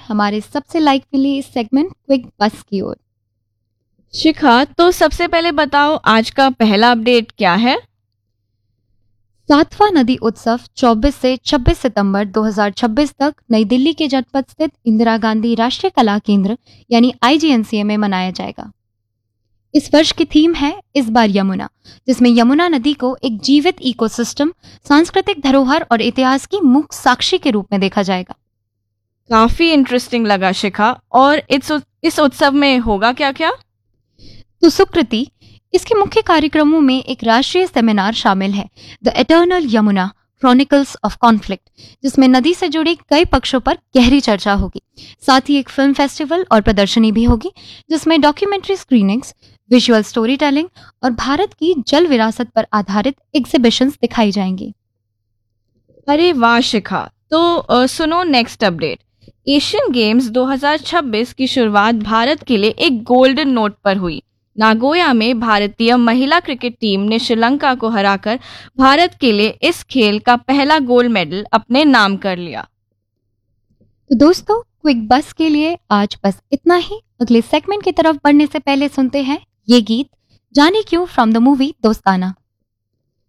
हमारे सबसे लाइक मिली इस सेगमेंट क्विक बस की ओर। शिखा, तो सबसे पहले बताओ आज का पहला अपडेट क्या है? 7वां नदी उत्सव 24 से 26 सितंबर 2026 तक नई दिल्ली के जनपद स्थित इंदिरा गांधी राष्ट्रीय कला केंद्र यानी IGNCA में मनाया जाएगा। इस वर्ष की थीम है इस बार यमुना, जिसमें यमुना नदी को एक जीवित इकोसिस्टम, सांस्कृतिक धरोहर और इतिहास की मूक साक्षी के रूप में देखा जाएगा। काफी इंटरेस्टिंग लगा शिखा। और इस उत्सव में होगा क्या क्या? तो सुकृति, इसके मुख्य कार्यक्रमों में एक राष्ट्रीय सेमिनार शामिल है, the eternal Yamuna chronicles of conflict, जिसमें नदी से जुड़ी कई पक्षों पर गहरी चर्चा होगी। साथ ही एक फिल्म फेस्टिवल और प्रदर्शनी भी होगी, जिसमें documentary screenings, visual story telling और भारत की जल विरासत पर आधारित एग्जीबिशंस दिखाई जाएंगी। अरे वाह शिखा। तो सुनो नेक्स्ट अपडेट। एशियन गेम्स 2026 की शुरुआत भारत के लिए एक गोल्डन नोट पर हुई। नागोया में भारतीय महिला क्रिकेट टीम ने श्रीलंका को हराकर भारत के लिए इस खेल का पहला गोल्ड मेडल अपने नाम कर लिया। तो दोस्तों, क्विक बस के लिए आज बस इतना ही। अगले सेगमेंट की तरफ बढ़ने से पहले सुनते हैं ये गीत, जाने क्यों, फ्रॉम द मूवी दोस्ताना।